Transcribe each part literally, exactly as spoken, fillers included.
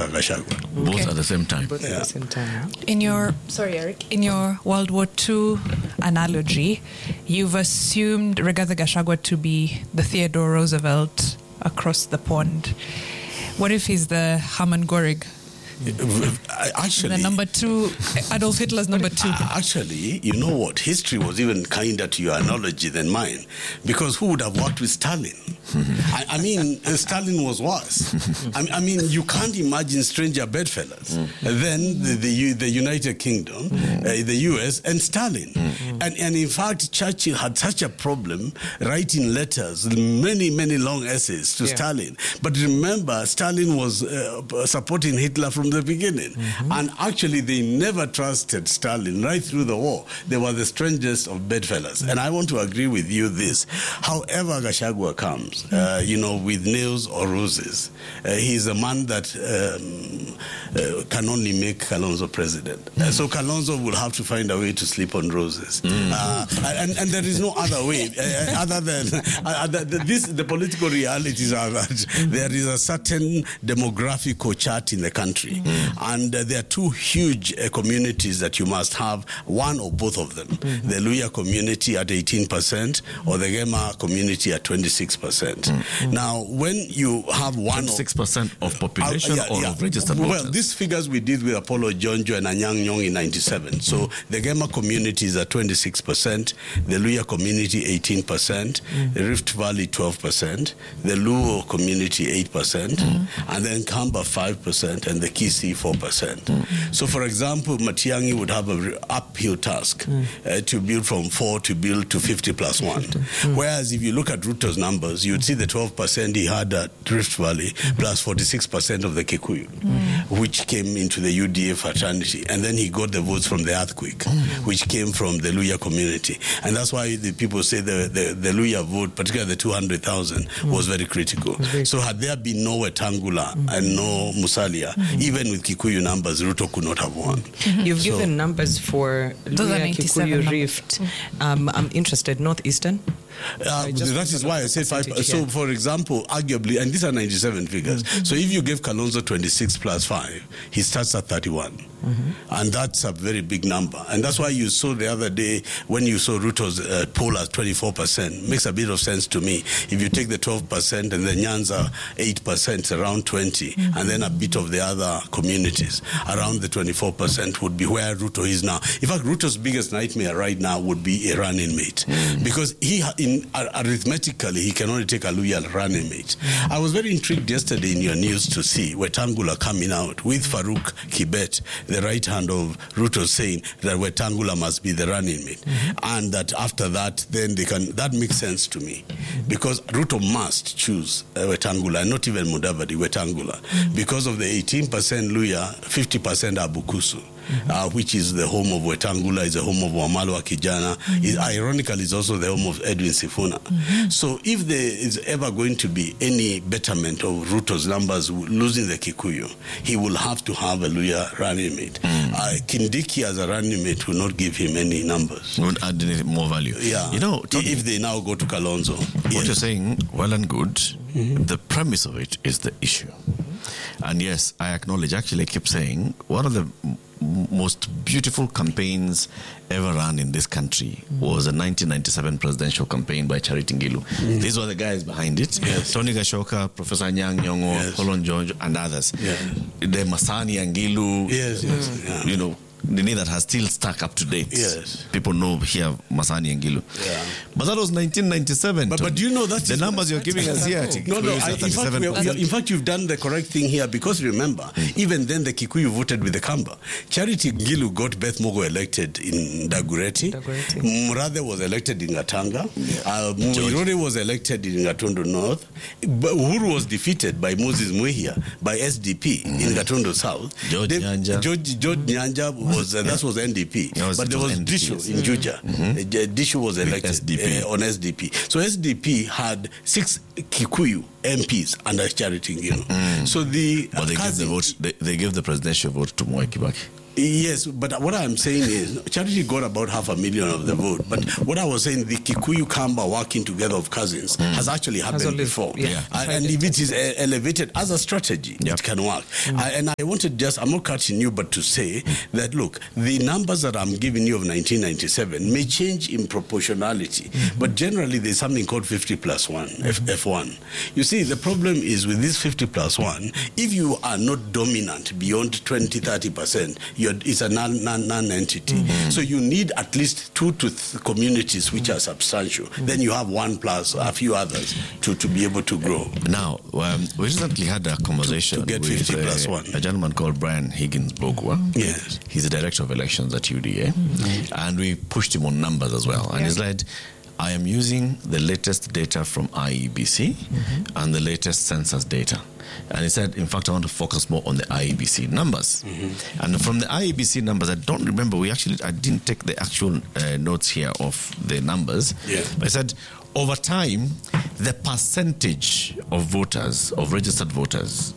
Gachagua. Okay. Both at the same time. Both Yeah. at the same time. Huh? In your sorry, Eric. In your World War Two analogy, you've assumed Rigathi Gachagua to be the Theodore Roosevelt across the pond. What if he's the Hermann Göring? Actually, The number two, Adolf Hitler's number two. Actually, you know what? History was even kinder to your analogy than mine, because who would have worked with Stalin? I, I mean, uh, Stalin was worse. I, I mean, you can't imagine stranger bedfellows than the, the, the United Kingdom, uh, the U S, and Stalin. And, and in fact, Churchill had such a problem writing letters, many, many long essays to Yeah. Stalin. But remember, Stalin was uh, supporting Hitler from the beginning. Mm-hmm. And actually, they never trusted Stalin right through the war. They were the strangest of bedfellows. Mm-hmm. And I want to agree with you this. However Gachagua comes, uh, you know, with nails or roses, uh, he's a man that um, uh, can only make Kalonzo president. Mm-hmm. Uh, so Kalonzo will have to find a way to sleep on roses. Mm-hmm. Uh, and, and there is no other way uh, other than uh, the, the, this. The political realities are that mm-hmm. there is a certain demographic chart in the country. Mm-hmm. And uh, there are two huge uh, communities that you must have, one or both of them. Mm-hmm. The Luya community at eighteen percent or the Gema community at twenty-six percent. Mm-hmm. Now, when you have one... twenty-six percent of population uh, yeah, or yeah. of registered well, voters? Well, these figures we did with Apollo Jonjo and Anyang Nyong in ninety-seven. So mm-hmm. the Gema community is at twenty-six percent, the Luya community eighteen percent, mm-hmm. the Rift Valley twelve percent, the Luo community eight percent, mm-hmm. and then Kamba five percent, and the Kisii four percent. Mm. So, for example, Matiang'i would have an uphill task mm. uh, to build from four to build to fifty plus one. Mm. Whereas if you look at Ruto's numbers, you'd see the twelve percent he had at Rift Valley mm. plus forty-six percent of the Kikuyu, mm. which came into the U D A fraternity. And then he got the votes from the earthquake, mm. which came from the Luya community. And that's why the people say the, the, the Luya vote, particularly the two hundred thousand, mm. was very critical. Very so had there been no Wetangula mm. and no Musalia, mm. even with Kikuyu numbers, Ruto could not have won. Mm-hmm. You've so, given numbers for Luya, Kikuyu, Rift. Um, I'm interested, Northeastern. Uh, that is why I say five. So, for example, arguably, and these are ninety-seven figures. Mm-hmm. So, if you give Kalonzo twenty-six plus five, he starts at thirty-one. Mm-hmm. And that's a very big number. And that's why you saw the other day when you saw Ruto's uh, poll at twenty-four percent. Makes a bit of sense to me. If you take the twelve percent and the Nyanza eight percent, around twenty, mm-hmm. and then a bit of the other communities, around the twenty-four percent would be where Ruto is now. In fact, Ruto's biggest nightmare right now would be a running mate. Mm-hmm. Because he, in uh, arithmetically, he can only take a Luya running mate. Mm-hmm. I was very intrigued yesterday in your news to see Wetangula coming out with Farouk Kibet, the right hand of Ruto, saying that Wetangula must be the running mate. Mm-hmm. And that after that, then they can, that makes sense to me. Mm-hmm. Because Ruto must choose uh, Wetangula, not even Mudavadi, Wetangula. Mm-hmm. Because of the eighteen percent Luya, fifty percent Abukusu. Mm-hmm. Uh, which is the home of Wetangula, is the home of Wamalwa Kijana. Mm-hmm. It, ironically, is also the home of Edwin Sifuna. Mm-hmm. So if there is ever going to be any betterment of Ruto's numbers losing the Kikuyu, he will have to have a Luya running mate. Mm-hmm. Uh, Kindiki as a running mate will not give him any numbers. Won't add any more value. Yeah. You know, Tony, if they now go to Kalonzo. What yes. you're saying, well and good. Mm-hmm. The premise of it is the issue. Mm-hmm. And yes, I acknowledge, actually I keep saying, one of the most beautiful campaigns ever run in this country mm. was a nineteen ninety-seven presidential campaign by Charity Ngilu. Mm. These were the guys behind it. Yes. Tony Gashoka, Professor Anyang' Nyong'o, yes. Holon Jonjo, and others. Yeah. The Masani Ngilu, yes, yes, mm. yeah. you know, the name that has still stuck up to date. Yes. People know here Masani Ngilu. Yeah. But that was nineteen ninety-seven. But, but do you know that the numbers you're giving us here? No, no. I, in, fact, we are, in fact, you've done the correct thing here, because remember, mm. even then the Kikuyu voted with the Kamba. Charity Ngilu got Beth Mogo elected in Dagoretti. Dagoretti. Murathe was elected in Gatanga. Yeah. Uh, Muirore was elected in Gatondo North. Uhuru was defeated by Moses Muhia by S D P mm. in Gatondo South. George they, Nyanja. George, George mm. Nyanja was uh, that was N D P, was, but there was Disho in Juja. Mm-hmm. Uh, Disho was elected S D P. Uh, on S D P. So S D P had six Kikuyu M Ps under Charity Ngilu. Mm. So the but they gave the vote. They, they gave the presidential vote to Mwai Kibaki. Yes, but what I'm saying is, Charity got about half a million of the vote. But what I was saying, the Kikuyu Kamba working together of cousins mm. has actually happened has before. Yeah. Yeah. And, and if it is uh, elevated as a strategy, yep. it can work. Mm. I, and I wanted just, I'm not cutting you, but to say mm. that, look, the numbers that I'm giving you of nineteen ninety-seven may change in proportionality. Mm-hmm. But generally, there's something called fifty plus one, mm-hmm. F one. You see, the problem is with this fifty plus one, if you are not dominant beyond twenty, thirty percent, you're, it's a non, non, non-entity. Mm-hmm. So you need at least two to th- communities which mm-hmm. are substantial. Mm-hmm. Then you have one plus a few others to, to be able to grow. Now, um, we recently had a conversation to, to get with fifty plus uh, one. a gentleman called Brian Higgins Bogwa. Yes. He's the director of elections at U D A. Mm-hmm. And we pushed him on numbers as well. And yeah. he said, I am using the latest data from I E B C mm-hmm. and the latest census data. And he said, in fact, I want to focus more on the I E B C numbers. Mm-hmm. And from the I E B C numbers, I don't remember, we actually, I didn't take the actual uh, notes here of the numbers. Yeah. But I said, over time, the percentage of voters, of registered voters,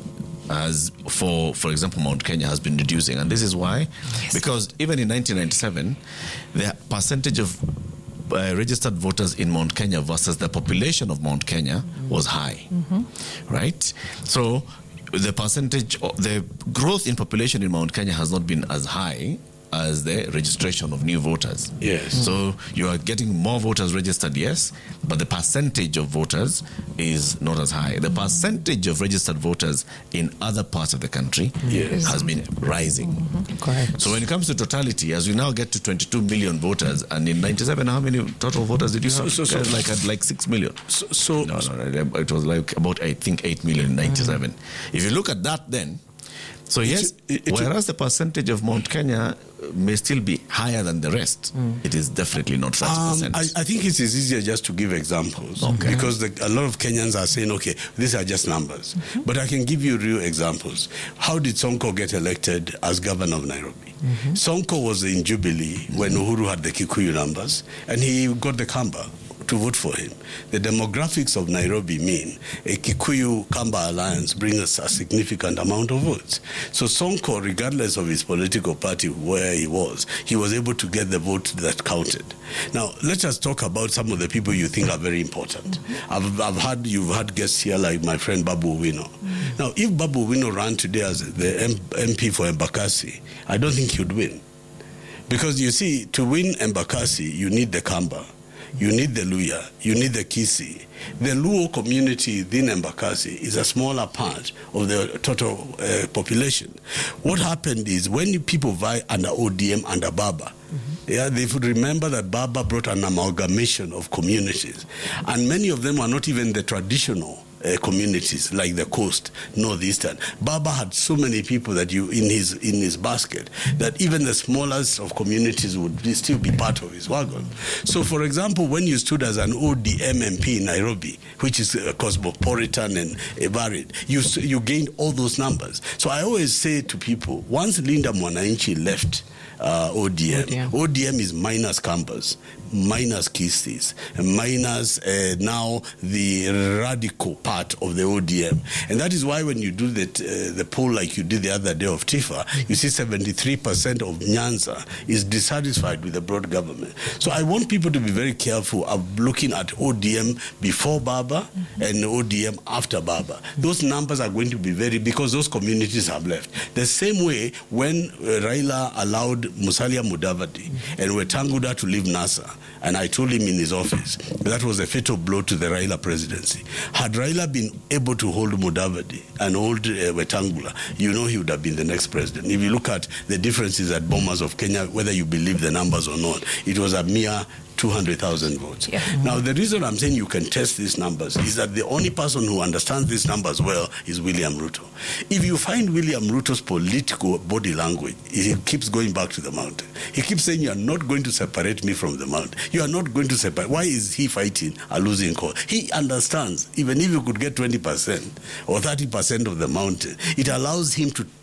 as for, for example, Mount Kenya has been reducing. And this is why, yes. because even in nineteen ninety-seven, the percentage of uh, registered voters in Mount Kenya versus the population of Mount Kenya mm-hmm. was high, mm-hmm. right? So the percentage, the growth in population in Mount Kenya has not been as high as the registration of new voters. Yes. Mm. So you are getting more voters registered, yes, but the percentage of voters is not as high. The percentage of registered voters in other parts of the country yes. has been rising. Mm-hmm. Correct. So when it comes to totality, as we now get to twenty-two million voters, and in ninety-seven, how many total voters did you have? So, so, so like at like six million. So, so no, no, no, it was like about I think eight million in ninety-seven. Mm. If you look at that, then. So yes, it, it, whereas the percentage of Mount Kenya may still be higher than the rest, mm. it is definitely not thirty percent. Um, I, I think it is easier just to give examples okay. because the, a lot of Kenyans are saying, okay, these are just numbers. Mm-hmm. But I can give you real examples. How did Sonko get elected as governor of Nairobi? Mm-hmm. Sonko was in Jubilee when Uhuru had the Kikuyu numbers, and he got the Kamba to vote for him. The demographics of Nairobi mean a Kikuyu-Kamba alliance brings us a significant amount of votes. So Sonko, regardless of his political party, where he was, he was able to get the vote that counted. Now, let us talk about some of the people you think are very important. Mm-hmm. I've, I've had, you've had guests here like my friend Babu Owino. Mm-hmm. Now, if Babu Owino ran today as the M- MP for Embakasi, I don't think he would win. Because you see, to win Embakasi, you need the Kamba. You need the Luya, you need the Kisi. The Luo community within Embakasi is a smaller part of the total uh, population. What happened is when people vie under O D M, under Baba, mm-hmm. yeah, they would remember that Baba brought an amalgamation of communities. And many of them are not even the traditional Uh, communities like the coast, northeastern. Baba had so many people that you in his in his basket that even the smallest of communities would be, still be part of his wagon. So, for example, when you stood as an O D M M P in Nairobi, which is uh, cosmopolitan and uh, varied, you you gained all those numbers. So I always say to people, once Linda Mwananchi left Uh, O D M. O D M. O D M is minus Kambas, minus Kistis, minus uh, now the radical part of the O D M. And that is why when you do the, uh, the poll like you did the other day of Tifa, you see seventy-three percent of Nyanza is dissatisfied with the broad government. So I want people to be very careful of looking at O D M before Baba mm-hmm. and O D M after Baba. Those numbers are going to be very, because those communities have left. The same way when uh, Raila allowed Musalia Mudavadi mm-hmm. and Wetangula to leave NASA, and I told him in his office that was a fatal blow to the Raila presidency. Had Raila been able to hold Mudavadi and hold uh, Wetangula, you know he would have been the next president. If you look at the differences at Bomas of Kenya, whether you believe the numbers or not, it was a mere two hundred thousand votes. Yeah. Mm-hmm. Now, the reason I'm saying you can test these numbers is that the only person who understands these numbers well is William Ruto. If you find William Ruto's political body language, he keeps going back to the mountain. He keeps saying, you are not going to separate me from the mountain. You are not going to separate. Why is he fighting a losing cause? He understands, even if you could get twenty percent or thirty percent of the mountain, it allows him to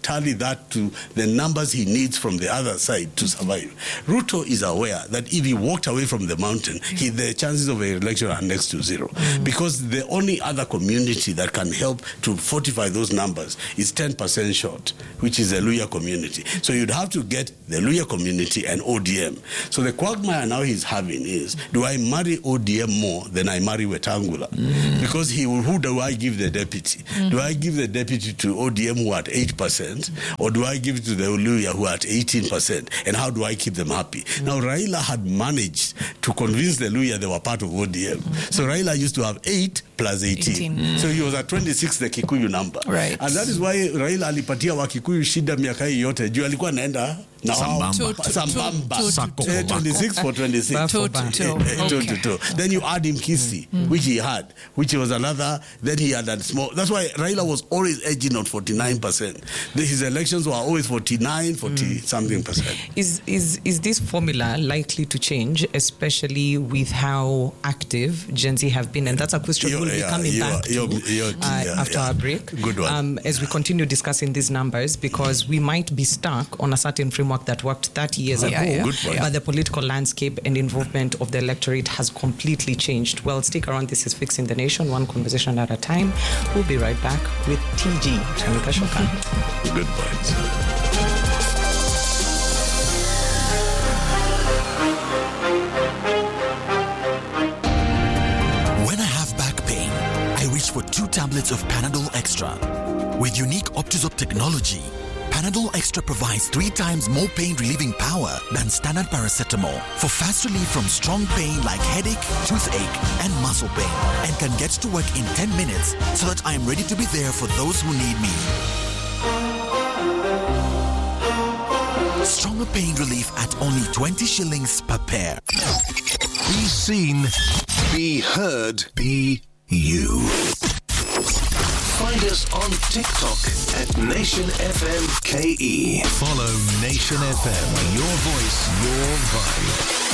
tally that to the numbers he needs from the other side to survive. Ruto is aware that if he walked away from the mountain, he, the chances of a election are next to zero. Mm. Because the only other community that can help to fortify those numbers is ten percent short, which is the Luhya community. So you'd have to get the Luhya community and O D M. So the quagmire now he's having is, do I marry O D M more than I marry Wetangula? Mm. Because he will, who do I give the deputy? Mm. Do I give the deputy to O D M who are at eight percent, or do I give it to the Luhya who are at eighteen percent? And how do I keep them happy? Mm. Now, Raila had managed to convince the Luhya they were part of O D M. Mm. So Raila used to have eight plus eighteen. eighteen. Mm. So he was at twenty-six, the Kikuyu number. Right. And that is why Raila alipatia wa Kikuyu shida miaka hii yote. Juu alikuwa naenda na Sambamba. twenty-six for twenty-six. Two to two. Two to two. Then you add him Kisi, mm. which he had, which was another. Then he had that small. That's why Raila was always edging on forty-nine percent. His elections were always forty-nine, forty mm. something percent. Is is is this formula likely to change, especially with how active Gen Z have been? And that's a question you're, we'll be yeah, coming you're, back you're, to you're, uh, yeah, after yeah. our break. Good one. Um, as we continue discussing these numbers, because we might be stuck on a certain framework that worked thirty years yeah, ago, yeah. Good point. But the political landscape and involvement of the electorate has completely changed. Well, stick around. This is Fixing the Nation, one conversation at a time. We'll be right back with T G, Tamika Shokan. Good point. When I have back pain, I reach for two tablets of Panadol Extra. With unique Optizop technology, Panadol Extra provides three times more pain-relieving power than standard paracetamol for fast relief from strong pain like headache, toothache, and muscle pain, and can get to work in ten minutes so that I am ready to be there for those who need me. Stronger pain relief at only twenty shillings per pair. Be seen, be heard, be you. Find us on TikTok at Nation F M K E. Follow Nation F M, your voice, your vibe.